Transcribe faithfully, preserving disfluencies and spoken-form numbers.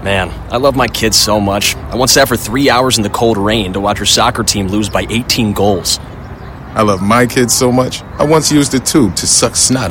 Man, I love my kids so much. I once sat for three hours in the cold rain to watch her soccer team lose by eighteen goals. I love my kids so much, I once used a tube to suck snot